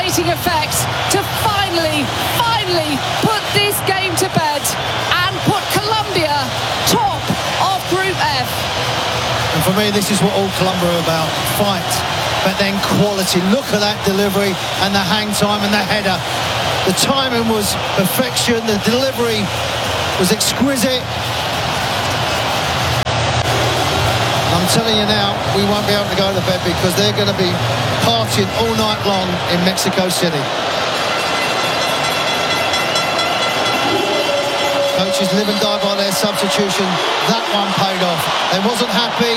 devastating effect to finally put this game to bed and put Colombia top of Group F. And for me, this is what all Colombia are about. Fight, but then quality. Look at that delivery and the hang time and the header. The timing was perfection. The delivery was exquisite. I'm telling you now, we won't be able to go to bed because they're going to be partying all night long in Mexico City. Coaches live and die by their substitution. That one paid off. They wasn't happy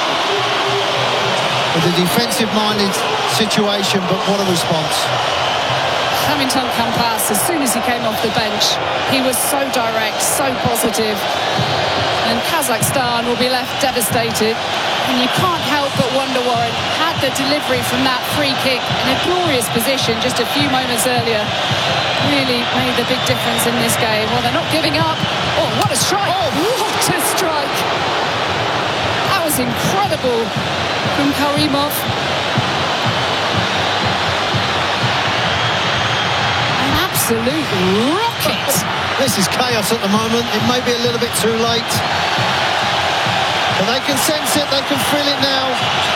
with the defensive-minded situation, but what a response. Hamilton Campas, as soon as he came off the bench, he was so direct, so positive. And Kazakhstan will be left devastated. And you can't help but wonder, Warren, had the delivery from that free kick in a glorious position just a few moments earlier really made the big difference in this game. Well, they're not giving up. Oh, what a strike! Oh, what a strike! That was incredible from Karimov. An absolute rocket! This is chaos at the moment. It may be a little bit too late. But they can sense it, they can feel it now.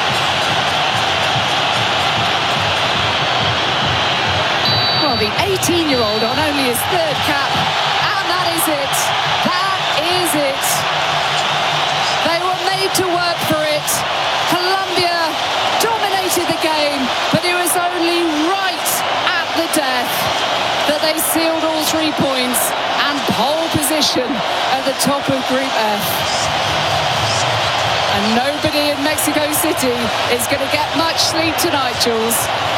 Well, the 18-year-old on only his third cap, and that is it. That is it. They were made to work for it. Colombia dominated the game, but it was only right at the death that they sealed all 3 points and pole position at the top of Group F. And nobody in Mexico City is going to get much sleep tonight, Jules.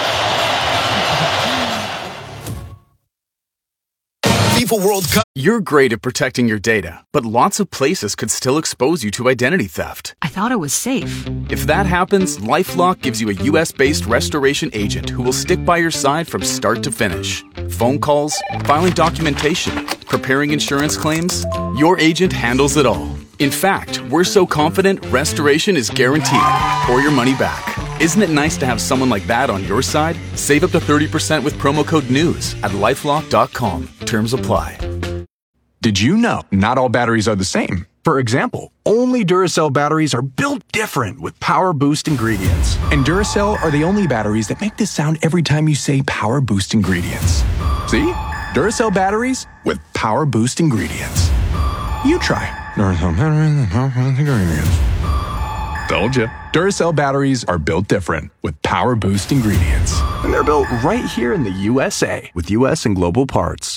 FIFA World Cup. You're great at protecting your data, but lots of places could still expose you to identity theft. I thought it was safe. If that happens, LifeLock gives you a US-based restoration agent who will stick by your side from start to finish. Phone calls, filing documentation, preparing insurance claims, your agent handles it all. In fact, we're so confident restoration is guaranteed or your money back. Isn't it nice to have someone like that on your side? Save up to 30% with promo code NEWS at lifelock.com. Terms apply. Did you know not all batteries are the same? For example, only Duracell batteries are built different with Power Boost ingredients. And Duracell are the only batteries that make this sound every time you say Power Boost ingredients. See? Duracell batteries with Power Boost ingredients. You try. Duracell batteries with Power Boost ingredients. Told you. Duracell batteries are built different with Power Boost ingredients. And they're built right here in the USA with US and global parts.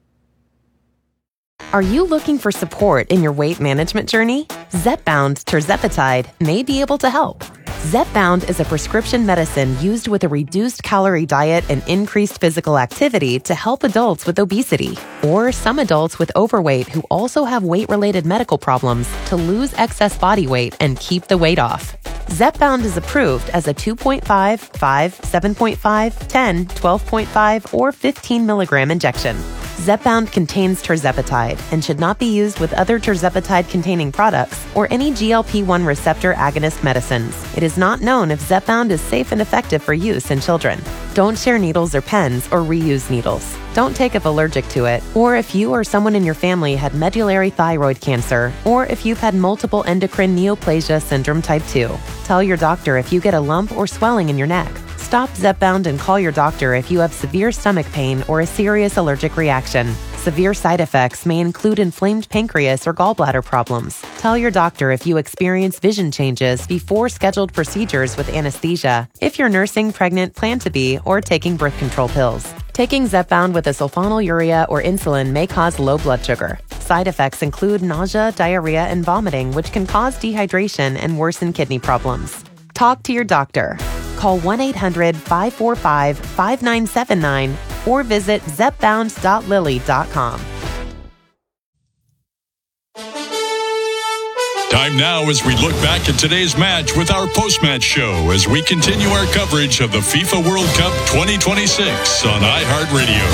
Are you looking for support in your weight management journey? Zepbound tirzepatide may be able to help. Zepbound is a prescription medicine used with a reduced calorie diet and increased physical activity to help adults with obesity or some adults with overweight who also have weight-related medical problems to lose excess body weight and keep the weight off. Zepbound is approved as a 2.5, 5, 7.5, 10, 12.5, or 15 milligram injection. Zepbound contains tirzepatide and should not be used with other tirzepatide-containing products or any GLP-1 receptor agonist medicines. It is not known if Zepbound is safe and effective for use in children. Don't share needles or pens or reuse needles. Don't take if allergic to it, or if you or someone in your family had medullary thyroid cancer, or if you've had multiple endocrine neoplasia syndrome type 2. Tell your doctor if you get a lump or swelling in your neck. Stop Zepbound and call your doctor if you have severe stomach pain or a serious allergic reaction. Severe side effects may include inflamed pancreas or gallbladder problems. Tell your doctor if you experience vision changes before scheduled procedures with anesthesia, if you're nursing, pregnant, plan to be, or taking birth control pills. Taking Zepbound with a sulfonylurea or insulin may cause low blood sugar. Side effects include nausea, diarrhea, and vomiting, which can cause dehydration and worsen kidney problems. Talk to your doctor. Call 1-800-545-5979 or visit zepbound.lilly.com. Time now as we look back at today's match with our post-match show as we continue our coverage of the FIFA World Cup 2026 on iHeartRadio.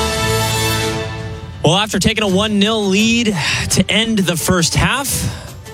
Well, after taking a 1-0 lead to end the first half,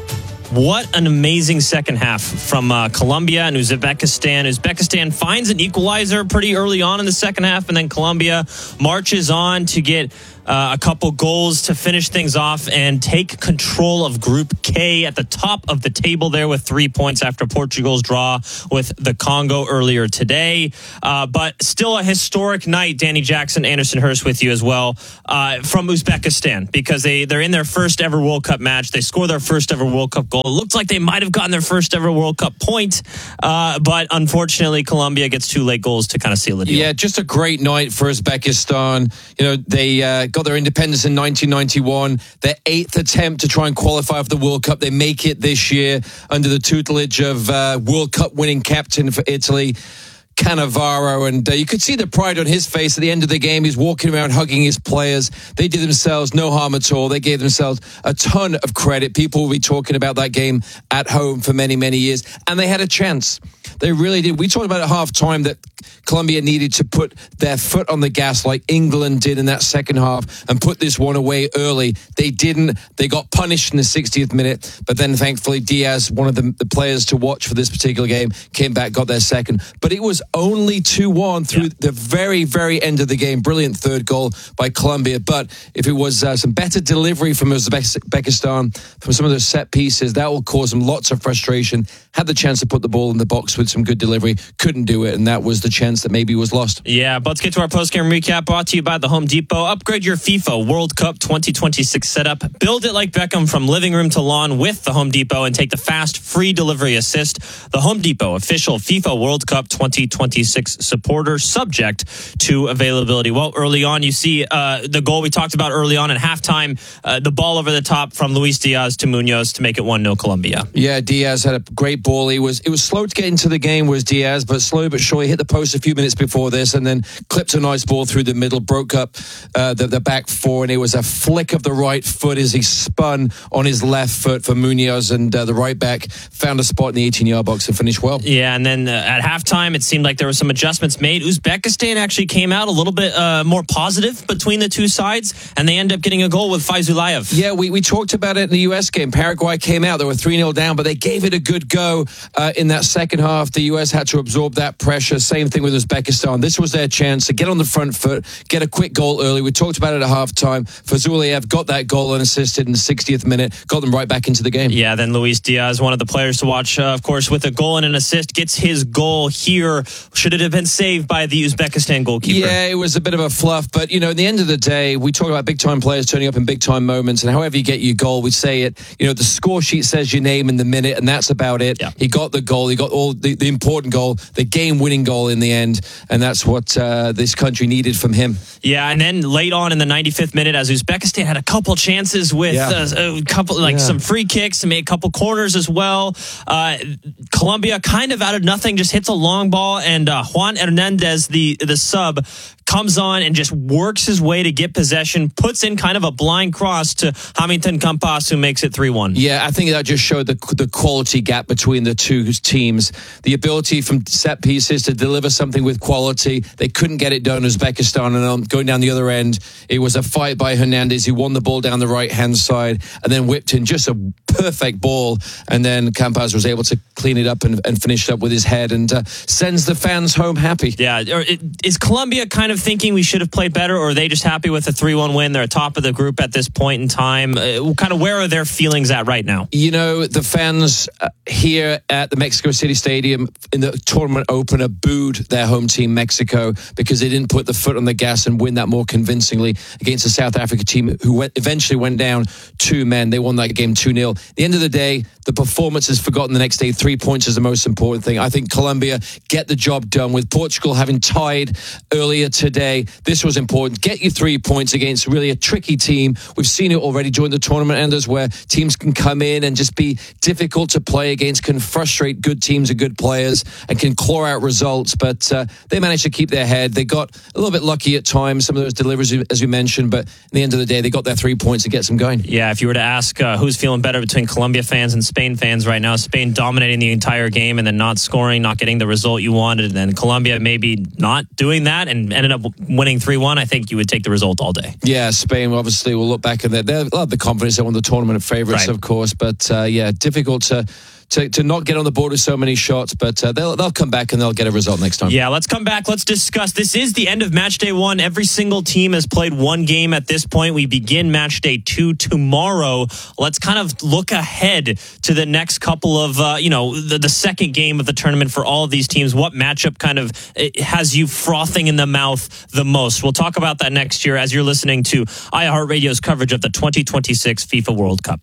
what an amazing second half from Colombia and Uzbekistan. Uzbekistan finds an equalizer pretty early on in the second half, and then Colombia marches on to get a couple goals to finish things off and take control of Group K at the top of the table there with 3 points after Portugal's draw with the Congo earlier today. But still a historic night, Danny Jackson, Anderson Hurst with you as well, from Uzbekistan, because they're in their first ever World Cup match. They score their first ever World Cup goal. It looks like they might have gotten their first ever World Cup point, but unfortunately Colombia gets 2 late goals to kind of seal the deal. Yeah, just a great night for Uzbekistan. You know, they got their independence in 1991. Their 8th attempt to try and qualify for the World Cup. They make it this year under the tutelage of World Cup winning captain for Italy, Cannavaro, and you could see the pride on his face at the end of the game. He's walking around hugging his players. They did themselves no harm at all. They gave themselves a ton of credit. People will be talking about that game at home for many, many years, and they had a chance. They really did. We talked about at half-time that Colombia needed to put their foot on the gas like England did in that second half and put this one away early. They didn't. They got punished in the 60th minute, but then thankfully Diaz, one of the players to watch for this particular game, came back, got their second. But it was only 2-1 through the very, very end of the game. Brilliant third goal by Colombia. But if it was some better delivery from Uzbekistan, from some of those set pieces, that will cause them lots of frustration. Had the chance to put the ball in the box with some good delivery, couldn't do it, and that was the chance that maybe was lost. Yeah, but let's get to our post-game recap, brought to you by the Home Depot. Upgrade your FIFA World Cup 2026 setup. Build it like Beckham from living room to lawn with the Home Depot and take the fast, free delivery assist. The Home Depot, official FIFA World Cup 2026 supporter, subject to availability. Well, early on, you see the goal we talked about early on at halftime, the ball over the top from Luis Diaz to Munoz to make it 1-0 Colombia. Yeah, Diaz had a great ball. It was slow to get into the game, was Diaz, but slow but surely hit the post a few minutes before this and then clipped a nice ball through the middle, broke up the back four, and it was a flick of the right foot as he spun on his left foot for Munoz, and the right back found a spot in the 18-yard box and finished well. Yeah, and then at halftime, it seemed like there were some adjustments made. Uzbekistan actually came out a little bit more positive between the two sides, and they end up getting a goal with Faizulayev. Yeah, we talked about it in the U.S. game. Paraguay came out. They were 3-0 down, but they gave it a good go in that second half. The U.S. had to absorb that pressure. Same thing with Uzbekistan. This was their chance to get on the front foot, get a quick goal early. We talked about it at halftime. Faizulayev got that goal unassisted in the 60th minute, got them right back into the game. Yeah, then Luis Diaz, one of the players to watch, of course, with a goal and an assist, gets his goal here. Should it have been saved by the Uzbekistan goalkeeper? Yeah, it was a bit of a fluff, but, at the end of the day, we talk about big-time players turning up in big-time moments, and however you get your goal, we say it, the score sheet says your name in the minute, and that's about it. Yeah. He got the goal. He got all the important goal, the game-winning goal in the end, and that's what this country needed from him. Yeah, and then late on in the 95th minute, as Uzbekistan had a couple chances with a couple, some free kicks and made a couple corners as well. Colombia kind of out of nothing just hits a long ball, and Juan Hernandez, the sub, comes on and just works his way to get possession, puts in kind of a blind cross to Hamilton Campas, who makes it 3-1. Yeah, I think that just showed the quality gap between the two teams. The ability from set pieces to deliver something with quality. They couldn't get it done, Uzbekistan, and going down the other end, it was a fight by Hernandez, who won the ball down the right-hand side and then whipped in just a perfect ball, and then Campas was able to clean it up and finish it up with his head and sends the fans home happy. Yeah, is Colombia kind of thinking we should have played better, or are they just happy with a 3-1 win? They're top of the group at this point in time. Kind of where are their feelings at right now? The fans here at the Mexico City Stadium in the tournament opener booed their home team, Mexico, because they didn't put the foot on the gas and win that more convincingly against the South Africa team, who eventually went down 2 men. They won that game 2-0. At the end of the day, the performance is forgotten the next day. 3 points is the most important thing. I think Colombia get the job done. With Portugal having tied earlier today, this was important. Get your 3 points against really a tricky team. We've seen it already during the tournament, Anders, where teams can come in and just be difficult to play against, can frustrate good teams and good players, and can claw out results. But they managed to keep their head. They got a little bit lucky at times, some of those deliveries, as we mentioned, but at the end of the day, they got their 3 points to get some going. Yeah, if you were to ask who's feeling better between Colombia fans and Spain fans right now, Spain dominating the entire game and then not scoring, not getting the result you wanted, and then Colombia maybe not doing that and ended ended up winning 3-1, I think you would take the result all day. Yeah, Spain obviously will look back at that. They'll have the confidence. They're one of the tournament favourites, of course. But difficult to not get on the board with so many shots, but they'll come back and they'll get a result next time. Yeah, let's come back. Let's discuss. This is the end of match day 1. Every single team has played one game at this point. We begin match day 2 tomorrow. Let's kind of look ahead to the next couple of, the second game of the tournament for all of these teams. What matchup kind of has you frothing in the mouth the most? We'll talk about that next year as you're listening to iHeartRadio's coverage of the 2026 FIFA World Cup.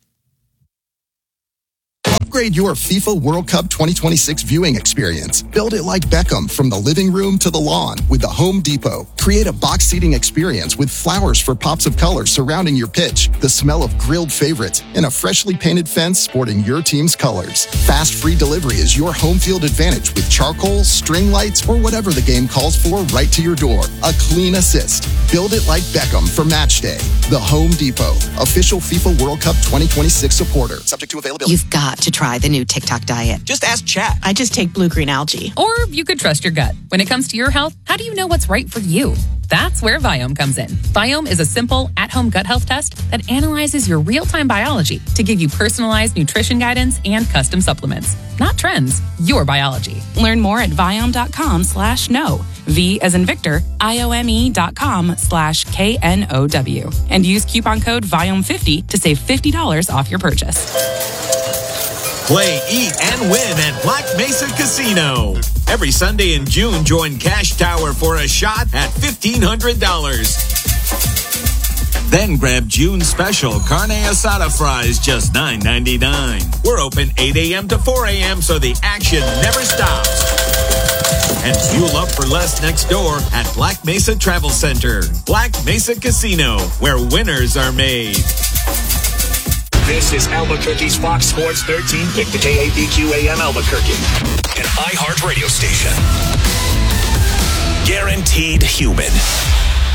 Upgrade your FIFA World Cup 2026 viewing experience. Build it like Beckham from the living room to the lawn with the Home Depot. Create a box seating experience with flowers for pops of color surrounding your pitch, the smell of grilled favorites, and a freshly painted fence sporting your team's colors. Fast free delivery is your home field advantage with charcoal, string lights, or whatever the game calls for right to your door. A clean assist. Build it like Beckham for match day. The Home Depot, official FIFA World Cup 2026 supporter. Subject to availability. You've got to try the new TikTok diet. Just ask Chat. I just take blue-green algae. Or you could trust your gut. When it comes to your health, how do you know what's right for you? That's where Viome comes in. Viome is a simple, at-home gut health test that analyzes your real-time biology to give you personalized nutrition guidance and custom supplements. Not trends, your biology. Learn more at Viome.com/know. V as in Victor, IOME.com/KNOW. And use coupon code VIOME50 to save $50 off your purchase. Play, eat, and win at Black Mesa Casino. Every Sunday in June, join Cash Tower for a shot at $1,500. Then grab June's special carne asada fries, just $9.99. We're open 8 a.m. to 4 a.m., so the action never stops. And fuel up for less next door at Black Mesa Travel Center. Black Mesa Casino, where winners are made. This is Albuquerque's Fox Sports 1350 KABQ AM Albuquerque, an iHeart radio station. Guaranteed human.